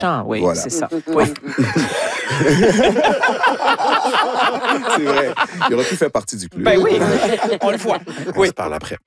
Oui, Voilà. c'est ça. Oui. C'est vrai. Il aurait pu faire partie du club. Ben oui, on le voit. On se parle après.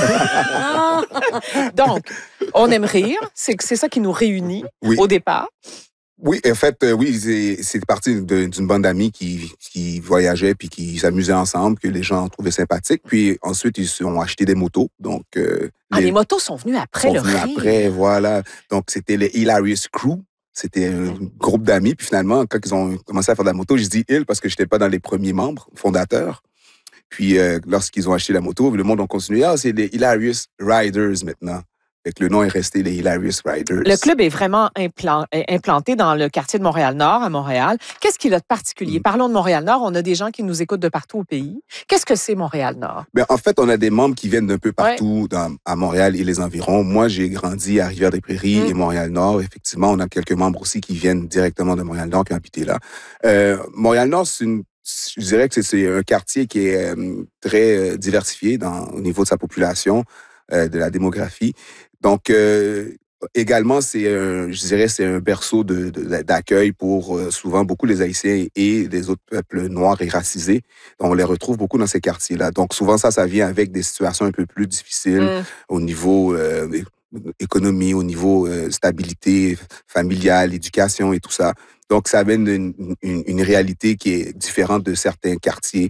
Donc, on aime rire. C'est ça qui nous réunit Oui. au départ. Oui, en fait, oui, c'est parti d'une bande d'amis qui voyageait puis qui s'amusaient ensemble, que les gens trouvaient sympathique. Puis ensuite, ils ont acheté des motos. Donc, Les motos sont venues après le rire. Après, voilà. Donc, c'était les Hilarious Crew. C'était un groupe d'amis. Puis finalement, quand ils ont commencé à faire de la moto, je dis « ils » parce que je n'étais pas dans les premiers membres fondateurs. Puis, lorsqu'ils ont acheté la moto, le monde a continué. Ah, c'est les Hilarious Riders maintenant. Fait que le nom est resté les Hilarious Riders. Le club est vraiment implanté dans le quartier de Montréal-Nord, à Montréal. Qu'est-ce qu'il a de particulier? Parlons de Montréal-Nord. On a des gens qui nous écoutent de partout au pays. Qu'est-ce que c'est Montréal-Nord? Ben, en fait, on a des membres qui viennent d'un peu partout à Montréal et les environs. Moi, j'ai grandi à Rivière-des-Prairies et Montréal-Nord. Effectivement, on a quelques membres aussi qui viennent directement de Montréal-Nord, qui ont habité là. Montréal-Nord, je dirais que c'est un quartier qui est très diversifié au niveau de sa population, de la démographie. Donc, également, je dirais, c'est un berceau d'accueil pour souvent beaucoup les Haïtiens et les autres peuples noirs et racisés. On les retrouve beaucoup dans ces quartiers-là. Donc, souvent, ça vient avec des situations un peu plus difficiles au niveau économie, au niveau stabilité familiale, éducation et tout ça. Donc, ça amène une réalité qui est différente de certains quartiers.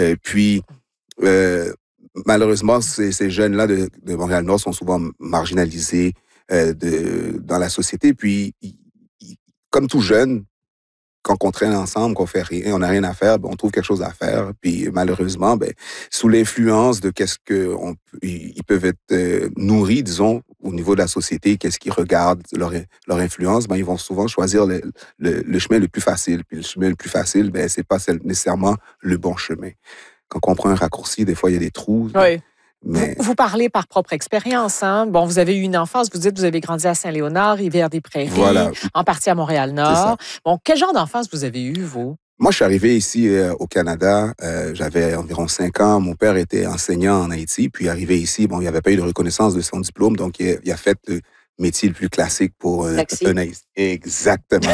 Malheureusement, ces jeunes-là de Montréal-Nord sont souvent marginalisés dans la société. Puis, comme tout jeune, quand on traîne ensemble, qu'on fait rien, on n'a rien à faire, on trouve quelque chose à faire. Puis, malheureusement, sous l'influence de ils peuvent être nourris, disons, au niveau de la société, qu'est-ce qu'ils regardent, leur influence, ils vont souvent choisir le chemin le plus facile. Puis, le chemin le plus facile, c'est pas nécessairement le bon chemin. Quand on prend un raccourci, des fois, il y a des trous. Oui. Mais... Vous parlez par propre expérience. Hein? Bon, vous avez eu une enfance, vous dites que vous avez grandi à Saint-Léonard, Rivière-des-Prairies, voilà. En partie à Montréal-Nord. Bon, quel genre d'enfance vous avez eu, vous? Moi, je suis arrivé ici au Canada. J'avais environ 5 ans. Mon père était enseignant en Haïti. Puis, arrivé ici, il n'y avait pas eu de reconnaissance de son diplôme. Donc, il a fait le métier le plus classique pour un Haïtien. Exactement.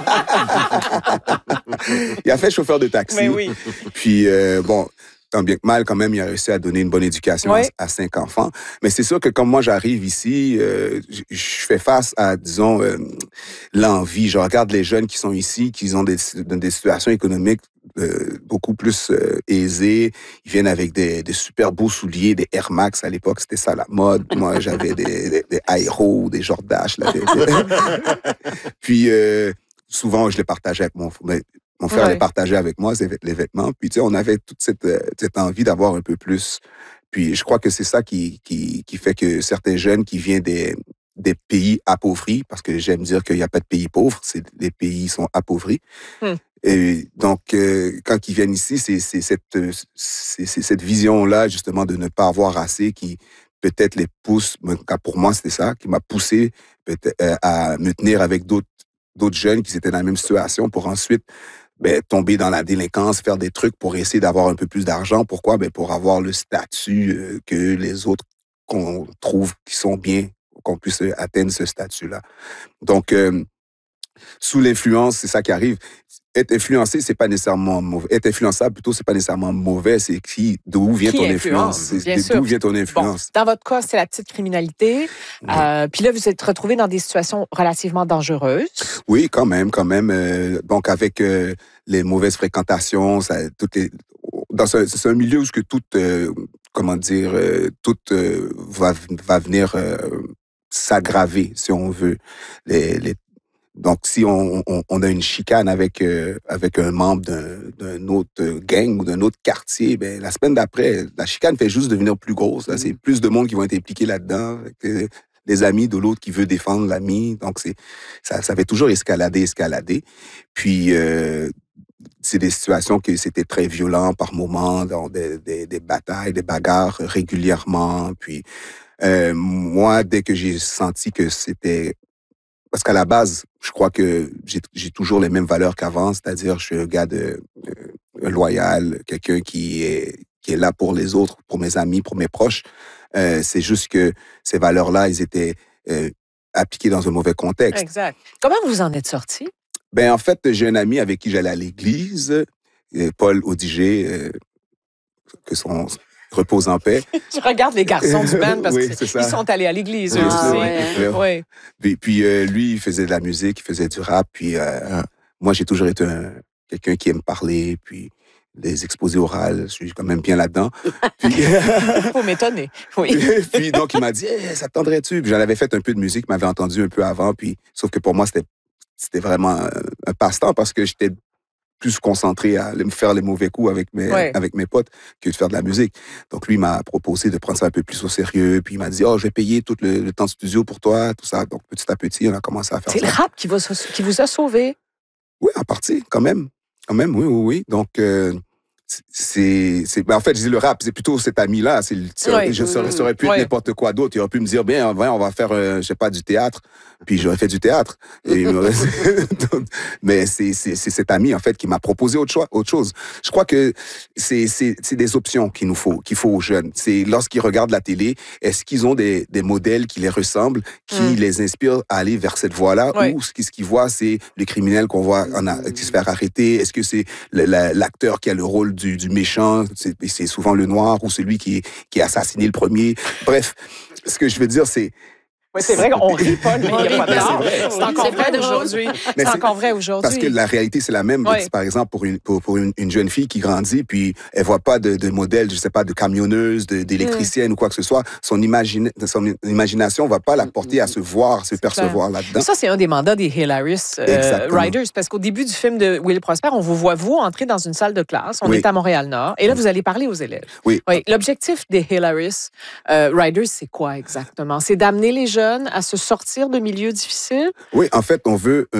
Il a fait chauffeur de taxi. Mais oui. Puis, tant bien que mal, quand même, il a réussi à donner une bonne éducation à 5 enfants. Mais c'est sûr que comme moi, j'arrive ici, je fais face à, disons, l'envie. Je regarde les jeunes qui sont ici, qui ont des situations économiques beaucoup plus aisées. Ils viennent avec des super beaux souliers, des Air Max. À l'époque, c'était ça la mode. Moi, j'avais des Aero, des Jordache. Puis, souvent, je les partageais avec mon frère les partageait avec moi, les vêtements. Puis, tu sais, on avait toute cette envie d'avoir un peu plus. Puis, je crois que c'est ça qui fait que certains jeunes qui viennent des pays appauvris, parce que j'aime dire qu'il n'y a pas de pays pauvres, les pays sont appauvris. Et donc, quand ils viennent ici, c'est cette vision-là, justement, de ne pas avoir assez qui peut-être les pousse, pour moi, c'était ça, qui m'a poussé à me tenir avec d'autres jeunes qui étaient dans la même situation pour ensuite tomber dans la délinquance, faire des trucs pour essayer d'avoir un peu plus d'argent. Pourquoi? Pour avoir le statut que les autres qu'on trouve qui sont bien, qu'on puisse atteindre ce statut-là. Donc, sous l'influence, c'est ça qui arrive. Être influencé, c'est pas nécessairement mauvais. Être influençable, plutôt, c'est pas nécessairement mauvais. C'est d'où vient ton influence. D'où vient ton influence. Bon, dans votre cas, c'est la petite criminalité. Puis là, vous êtes retrouvé dans des situations relativement dangereuses. Oui, quand même. Donc, avec les mauvaises fréquentations, c'est un milieu où que tout va venir s'aggraver, si on veut. Donc, si on a une chicane avec un membre d'un autre gang ou d'un autre quartier, la semaine d'après, la chicane fait juste devenir plus grosse. Là. C'est plus de monde qui vont être impliqués là-dedans. Les amis de l'autre qui veut défendre l'ami. Donc, ça fait toujours escalader. Puis, c'est des situations que c'était très violent par moments, dans des batailles, des bagarres régulièrement. Puis, moi, dès que j'ai senti que c'était... Parce qu'à la base, je crois que j'ai toujours les mêmes valeurs qu'avant, c'est-à-dire je suis un gars loyal, quelqu'un qui est là pour les autres, pour mes amis, pour mes proches. C'est juste que ces valeurs-là, ils étaient appliqué dans un mauvais contexte. Exact. Comment vous en êtes sorti? Ben, en fait, j'ai un ami avec qui j'allais à l'église, Paul Audiger, que son repose en paix. Je regarde les garçons du band parce oui, qu'ils sont allés à l'église eux aussi. Ouais. Puis lui, il faisait de la musique, il faisait du rap. Puis moi, j'ai toujours été quelqu'un qui aime parler, puis les exposés orales, je suis quand même bien là-dedans. Faut m'étonner, oui. Puis donc, il m'a dit, ça te tendrait-tu? Puis j'en avais fait un peu de musique, il m'avait entendu un peu avant, puis sauf que pour moi, c'était vraiment un passe-temps parce que j'étais plus concentré à me faire les mauvais coups avec mes potes que de faire de la musique. Donc, lui, il m'a proposé de prendre ça un peu plus au sérieux. Puis, il m'a dit, je vais payer tout le temps de studio pour toi, tout ça. Donc, petit à petit, on a commencé à faire ça. C'est le rap qui vous a sauvé? Oui, en partie, quand même. Oui. Donc, en fait, je dis le rap, c'est plutôt cet ami-là. Ça aurait pu être n'importe quoi d'autre. Il aurait pu me dire, bien, on va faire, je sais pas, du théâtre. Puis j'aurais fait du théâtre. Mais c'est cet ami, en fait, qui m'a proposé autre chose. Je crois que c'est des options qu'il faut aux jeunes. C'est lorsqu'ils regardent la télé, est-ce qu'ils ont des modèles qui les ressemblent, qui les inspirent à aller vers cette voie-là, ou ce qu'ils voient, c'est le criminel qu'on voit qui se faire arrêter. Est-ce que c'est l'acteur qui a le rôle du méchant, c'est souvent le noir, ou celui qui a assassiné le premier. Bref, ce que je veux dire, c'est... Oui, c'est vrai qu'on rit, Paul, mais il n'y a pas de tort. C'est encore vrai aujourd'hui. C'est encore vrai aujourd'hui. Parce que la réalité, c'est la même. Oui. Par exemple, pour une jeune fille qui grandit, puis elle voit pas de modèle, je sais pas, de camionneuse, d'électricienne ou quoi que ce soit, son imagination va pas la porter à se voir, se percevoir là-dedans. Ça, c'est un des mandats des Hilarious Riders, parce qu'au début du film de Will Prosper, on vous voit, entrer dans une salle de classe. On est à Montréal-Nord, et là, vous allez parler aux élèves. Oui. L'objectif des Hilarious Riders, c'est quoi exactement? C'est d'amener les jeunes à se sortir de milieux difficiles? Oui, en fait, on veut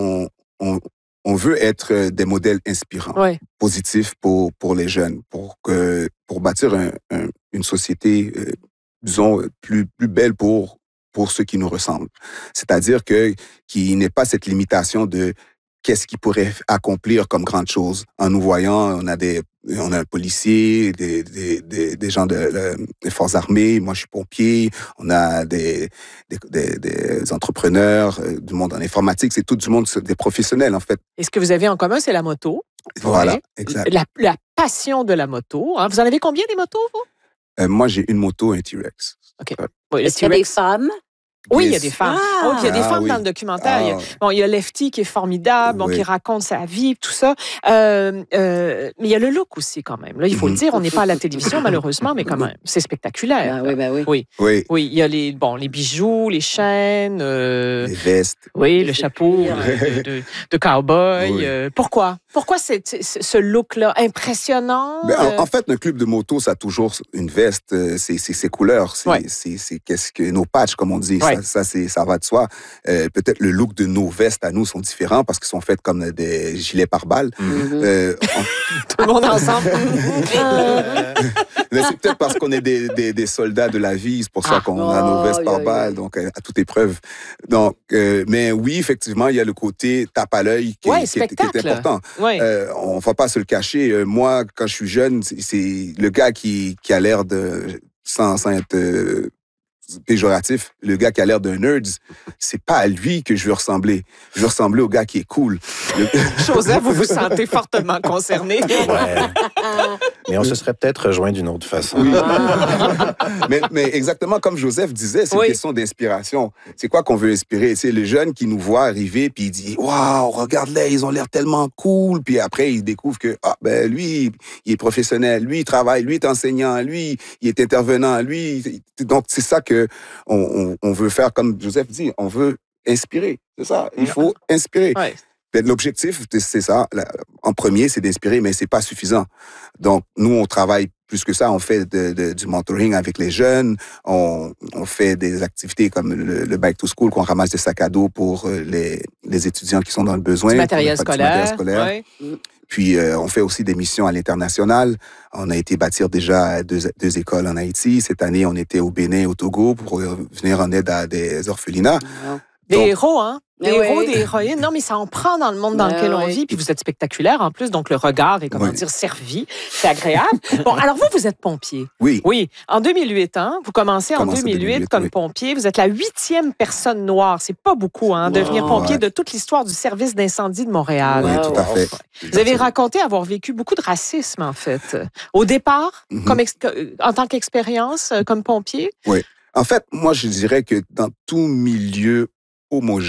être des modèles inspirants, positifs pour les jeunes, pour bâtir une société, disons, plus belle pour ceux qui nous ressemblent. C'est-à-dire qu'il n'y ait pas cette limitation de qu'est-ce qu'ils pourraient accomplir comme grande chose. En nous voyant, on a un policier, des gens des forces armées, moi je suis pompier, on a des entrepreneurs, du monde en informatique, c'est tout du monde, des professionnels en fait. Et ce que vous avez en commun, c'est la moto. Voilà, exact. La passion de la moto. Hein? Vous en avez combien des motos, vous? Moi j'ai une moto, un T-Rex. OK. Est-ce qu'il y a des femmes? Oui, il y a des femmes. Il y a des femmes dans le documentaire. Il y a Lefty qui est formidable, qui raconte sa vie, tout ça. Mais il y a le look aussi, quand même. Là, il faut le dire, on n'est pas à la télévision, malheureusement, mais quand même, c'est spectaculaire. Oui. Oui, il y a les bijoux, les chaînes. Les vestes. Oui, le chapeau de cowboy. Oui. Pourquoi ce look-là impressionnant? En fait, un club de moto, ça a toujours une veste. C'est ses couleurs. C'est qu'est-ce que nos patchs, comme on dit. Ça va de soi. Peut-être le look de nos vestes à nous sont différents parce qu'ils sont faits comme des gilets pare-balles. Tout le monde ensemble. Mais c'est peut-être parce qu'on est des soldats de la vie, c'est pour ça qu'on a nos vestes pare-balles, donc à toute épreuve. Donc, mais oui, effectivement, il y a le côté tape à l'œil qui est important. On ne va pas se le cacher. Moi, quand je suis jeune, c'est le gars qui a l'air de, sans être péjoratif, le gars qui a l'air d'un nerd, c'est pas à lui que je veux ressembler. Je veux ressembler au gars qui est cool. Joseph, vous vous sentez fortement concerné. Mais on se serait peut-être rejoint d'une autre façon. Oui. mais exactement comme Joseph disait, c'est une question d'inspiration. C'est quoi qu'on veut inspirer? C'est les jeunes qui nous voient arriver puis ils disent « Waouh, regarde-les, ils ont l'air tellement cool. » Puis après, ils découvrent que lui, il est professionnel, lui, il travaille, lui, il est enseignant, lui, il est intervenant, lui. Donc, c'est ça que on veut faire, comme Joseph dit, on veut inspirer. C'est ça, il faut inspirer. L'objectif, c'est ça. En premier, c'est d'inspirer, mais c'est pas suffisant. Donc, nous, on travaille plus que ça. On fait du mentoring avec les jeunes. On fait des activités comme le Bike to School, qu'on ramasse des sacs à dos pour les étudiants qui sont dans le besoin. Du matériel scolaire. Puis, on fait aussi des missions à l'international. On a été bâtir déjà deux écoles en Haïti. Cette année, on était au Bénin, au Togo, pour venir en aide à des orphelinats. Des héros, hein? Des héros, des héroïnes. Non, mais ça en prend dans le monde dans lequel on vit. Puis vous êtes spectaculaire en plus, donc le regard est, comment dire, servi. C'est agréable. Bon, alors vous êtes pompier. Oui. Oui. En 2008, hein? Vous commencez en 2008 comme pompier. Vous êtes la 8e personne noire. C'est pas beaucoup, hein? Devenir pompier de toute l'histoire du service d'incendie de Montréal. Oui, tout à fait. Vous avez raconté avoir vécu beaucoup de racisme, en fait. Au départ, en tant qu'expérience, comme pompier. Oui. En fait, moi, je dirais que dans tout milieu homogène,